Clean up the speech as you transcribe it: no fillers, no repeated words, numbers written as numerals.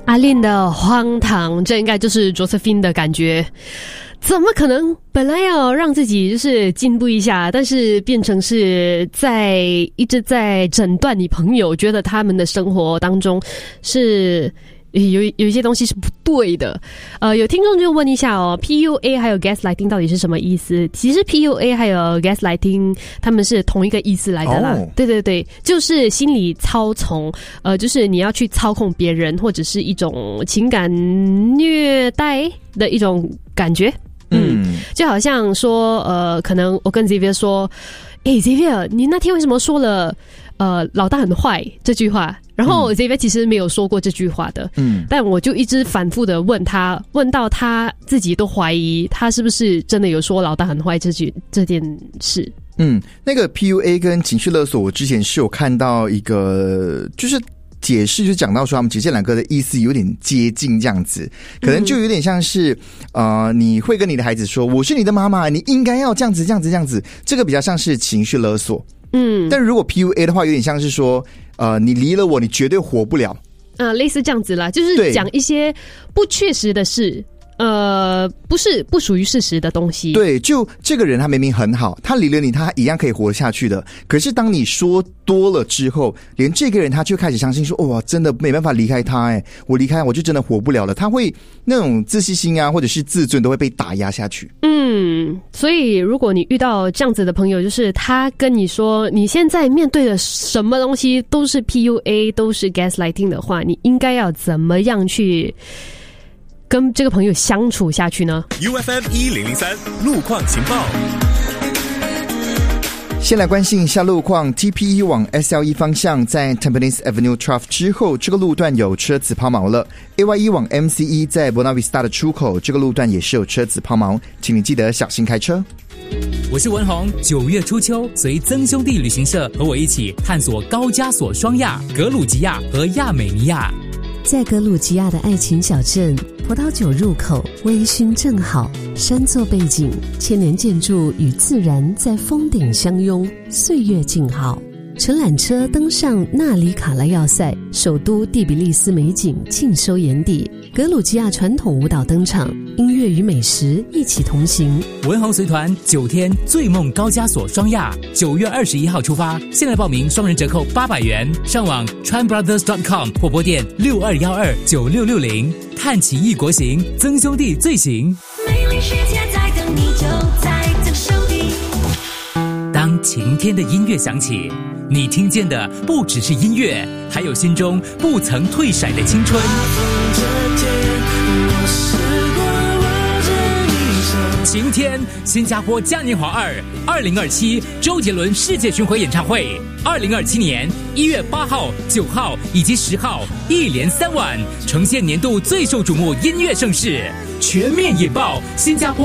阿令的荒唐，这应该就是 Josephine 的感觉。怎么可能？本来要让自己就是进步一下，但是变成是一直在诊断你朋友，觉得他们的生活当中是有一些东西是不对的。有听众就问一下哦 ，PUA 还有 gaslighting 到底是什么意思？其实 PUA 还有 gaslighting 他们是同一个意思来的啦。对对对，就是心理操纵，就是你要去操控别人，或者是一种情感虐待的一种感觉。就好像说，可能我跟 Xavier 说，Xavier， 你那天为什么说了老大很坏这句话？然后 Xavier 其实没有说过这句话的，但我就一直反复的问他，问到他自己都怀疑他是不是真的有说老大很坏这件事。 那个 PUA 跟情绪勒索，我之前是有看到一个，就是解释，就讲到说他们其实这两个的意思有点接近这样子，可能就有点像是你会跟你的孩子说我是你的妈妈，你应该要这样子这样子这样子，这个比较像是情绪勒索。但如果 PUA 的话有点像是说你离了我你绝对活不了， 类似这样子啦，就是讲一些不确实的事，不属于事实的东西。 对，就这个人他明明很好，他离了你他一样可以活下去的，可是当你说多了之后，连这个人他就开始相信说，哇，真的没办法离开他，我离开我就真的活不了了，他会那种自信心啊或者是自尊都会被打压下去。 所以如果你遇到这样子的朋友，就是他跟你说你现在面对的什么东西都是 PUA 都是 gaslighting 的话，你应该要怎么样去跟这个朋友相处下去呢？ UFM 1003路况情报。 先来关心一下路况 ，TPE 往 SL1 方向在 Tampines Avenue Trough 之后，这个路段有车子抛锚了。AY1 往 MCE 在 Buona Vista 的出口，这个路段也是有车子抛锚，请你记得小心开车。 我是文宏，9月初秋，随曾兄弟旅行社和我一起探索高加索双亚、格鲁吉亚和亚美尼亚。 在格鲁吉亚的爱情小镇，葡萄酒入口，微醺正好，山作背景，千年建筑与自然在峰顶相拥，岁月静好。乘缆车登上纳里卡拉要塞，首都第比利斯美景尽收眼底。格鲁吉亚传统舞蹈登场，音乐与美食一起同行。 文宏随团9天醉梦高加索双亚，9月21号出发，现在报名双人折扣800元，上网 tranbrothers.com 或拨电62129660，探奇异国行，曾兄弟最行。 美丽世界在等你，就在曾兄弟。 当晴天的音乐响起，你听见的不只是音乐，还有心中不曾退甩的青春。晴天，新加坡嘉年华22027周杰伦世界巡回演唱会，2027年1月8号、9号以及10号，一连3晚，呈现年度最受瞩目音乐盛事，全面引爆新加坡